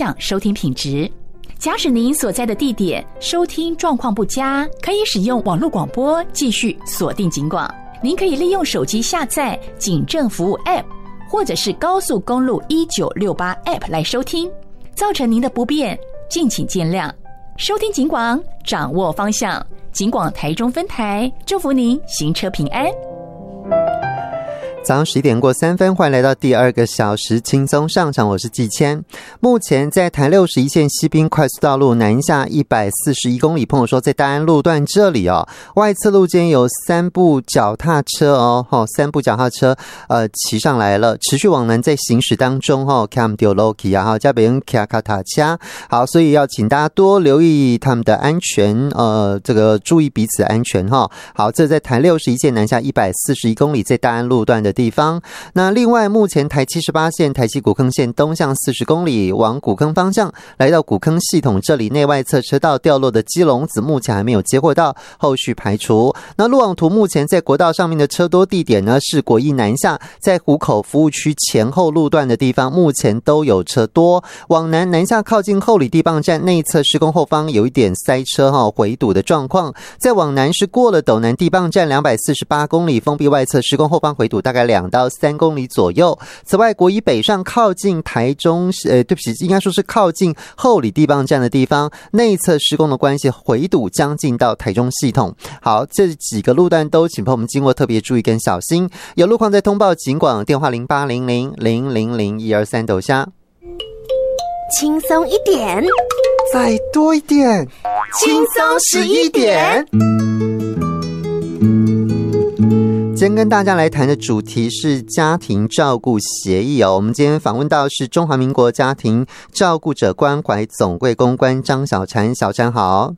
响收听品质。假使您所在的地点收听状况不佳，可以使用网络广播继续锁定警广。您可以利用手机下载警政服务 App， 或者是高速公路1968 App 来收听。造成您的不便，敬请见谅。收听警广，掌握方向。警广台中分台，祝福您行车平安。 早上11点过3分，欢迎来到第2个小时轻松上场，我是季谦。目前在台61线西滨快速道路南下141公里，朋友说在大安路段这里外侧路间有3部脚踏车3部脚踏车骑上来了，持续往南在行驶当中看到路去这边骑脚踏车，好，所以要请大家多留意他们的安全，这个注意彼此安全好，这在台61线南下141公里，在大安路段的地方。那另外目前台78线台七古坑线东向40公里往古坑方向，来到古坑系统这里内外侧车道掉落的基隆子目前还没有接获到，后续排除。那路网图目前在国道上面的车多地点呢，是国一南下在湖口服务区前后路段的地方，目前都有车多。往南下靠近后里地磅站内侧施工后方有一点塞车回堵的状况。再往南是过了斗南地磅站248公里，封闭外侧施工后方回堵大概2到3公里左右。此外，国一北上靠近台中对不起，应该说是靠近后里地磅站的地方，内侧施工的关系回堵将近到台中系统。好，这几个路段都请朋友们经过特别注意跟小心。有路况在通报警广电话0800000123抖下。 轻松一点， 再多一点， 轻松11点。 今天跟大家来谈的主题是家庭照顾协议我们今天访问到是中华民国家庭照顾者关怀总会公关张小婵，小婵好。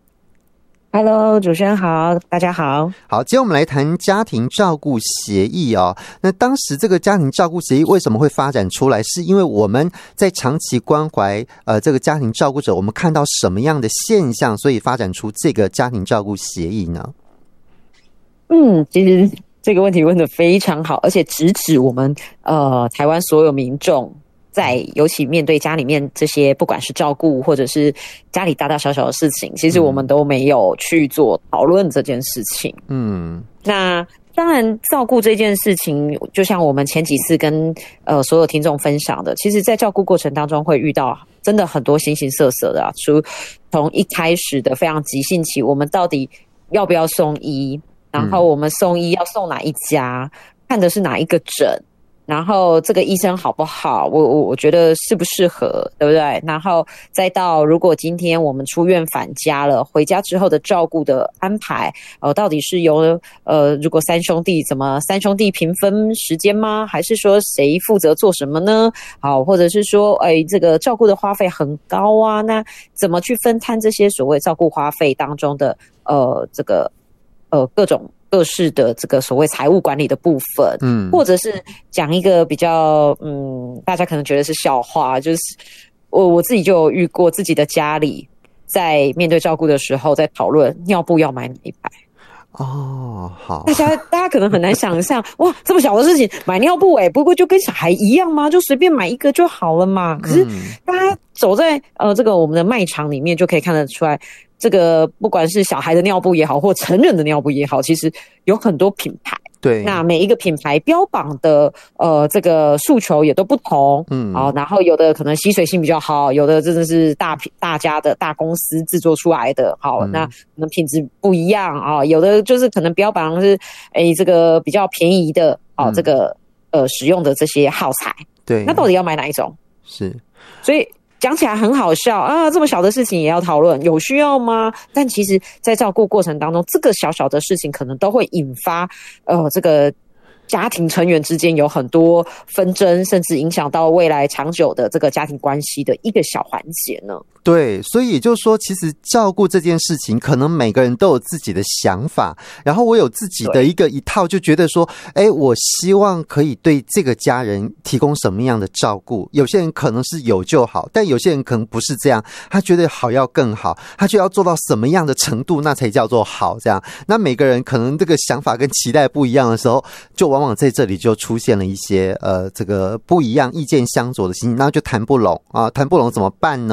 Hello， 主持人好，大家好。 好，今天我们来谈家庭照顾协议那当时这个家庭照顾协议为什么会发展出来？是因为我们在长期关怀这个家庭照顾者，我们看到什么样的现象，所以发展出这个家庭照顾协议呢？ 其实这个问题问得非常好，而且直指我们台湾所有民众在尤其面对家里面这些不管是照顾或者是家里大大小小的事情，其实我们都没有去做讨论这件事情。那当然照顾这件事情，就像我们前几次跟所有听众分享的，其实在照顾过程当中会遇到真的很多形形色色的从一开始的非常急性期，我们到底要不要送医，然后我们送医要送哪一家，看的是哪一个诊，然后这个医生好不好，我觉得适不适合，对不对？然后再到如果今天我们出院返家了，回家之后的照顾的安排到底是由如果三兄弟平分时间吗？还是说谁负责做什么呢？好，或者是说这个照顾的花费很高啊，那怎么去分摊这些所谓照顾花费当中的这个各种各式的这个所谓财务管理的部分，或者是讲一个比较大家可能觉得是笑话，就是我自己就有遇过自己的家里在面对照顾的时候，在讨论尿布要买哪一排。 好， 大家可能很难想象，哇，这么小的事情买尿布不过就跟小孩一样吗？就随便买一个就好了嘛。可是大家走在这个我们的卖场里面就可以看得出来，这个不管是小孩的尿布也好，或成人的尿布也好，其实有很多品牌。对，那每一个品牌标榜的这个诉求也都不同，然后有的可能吸水性比较好，有的真的是大家的大公司制作出来的，好，那可能品质不一样有的就是可能标榜是这个比较便宜的这个使用的这些耗材，对，那到底要买哪一种？是，所以讲起来很好笑啊，这么小的事情也要讨论，有需要吗？但其实在照顾过程当中，这个小小的事情可能都会引发这个家庭成员之间有很多纷争，甚至影响到未来长久的这个家庭关系的一个小环节呢。 对，所以也就是说，其实照顾这件事情，可能每个人都有自己的想法，然后我有自己的一套，就觉得说，我希望可以对这个家人提供什么样的照顾。有些人可能是有就好，但有些人可能不是这样，他觉得好要更好，他就要做到什么样的程度，那才叫做好。这样，那每个人可能这个想法跟期待不一样的时候，就往往在这里就出现了一些这个不一样、意见相左的情形，那就谈不拢啊，谈不拢怎么办呢？